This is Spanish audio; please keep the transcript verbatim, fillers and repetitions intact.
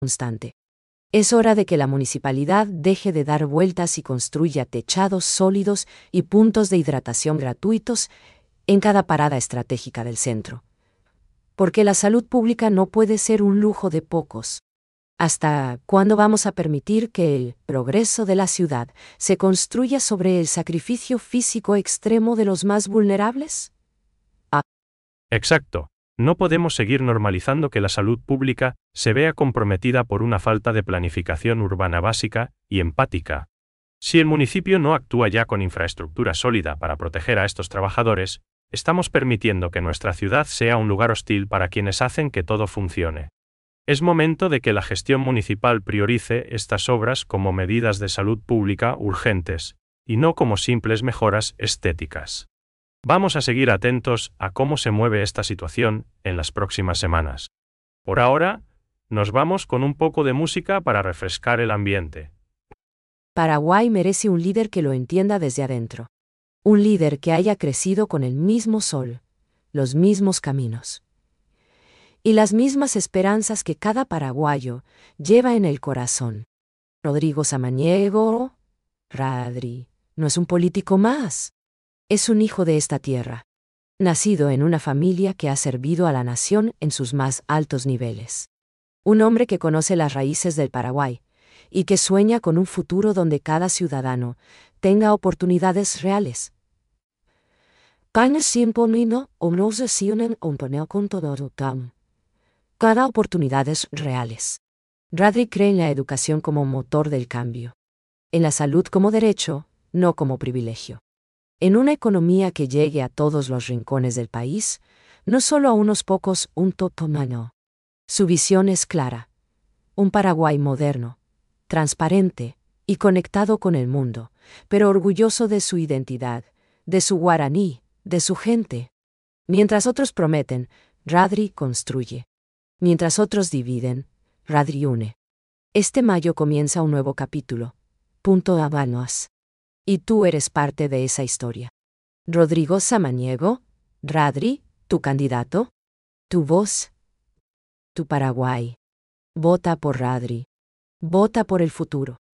constante. Es hora de que la municipalidad deje de dar vueltas y construya techados sólidos y puntos de hidratación gratuitos en cada parada estratégica del centro. Porque la salud pública no puede ser un lujo de pocos. ¿Hasta cuándo vamos a permitir que el progreso de la ciudad se construya sobre el sacrificio físico extremo de los más vulnerables? Ah. Exacto. No podemos seguir normalizando que la salud pública se vea comprometida por una falta de planificación urbana básica y empática. Si el municipio no actúa ya con infraestructura sólida para proteger a estos trabajadores, estamos permitiendo que nuestra ciudad sea un lugar hostil para quienes hacen que todo funcione. Es momento de que la gestión municipal priorice estas obras como medidas de salud pública urgentes, y no como simples mejoras estéticas. Vamos a seguir atentos a cómo se mueve esta situación en las próximas semanas. Por ahora, nos vamos con un poco de música para refrescar el ambiente. Paraguay merece un líder que lo entienda desde adentro. Un líder que haya crecido con el mismo sol, los mismos caminos y las mismas esperanzas que cada paraguayo lleva en el corazón. Rodrigo Samaniego, Radri, no es un político más. Es un hijo de esta tierra, nacido en una familia que ha servido a la nación en sus más altos niveles. Un hombre que conoce las raíces del Paraguay y que sueña con un futuro donde cada ciudadano tenga oportunidades reales. Cada oportunidades reales. Radri cree en la educación como motor del cambio, en la salud como derecho, no como privilegio. En una economía que llegue a todos los rincones del país, no solo a unos pocos, un totomano. Su visión es clara. Un Paraguay moderno, transparente y conectado con el mundo, pero orgulloso de su identidad, de su guaraní, de su gente. Mientras otros prometen, Radri construye. Mientras otros dividen, Radri une. Este mayo comienza un nuevo capítulo. Punto Habanos. Y tú eres parte de esa historia. Rodrigo Samaniego, Radri, tu candidato, tu voz, tu Paraguay. Vota por Radri. Vota por el futuro.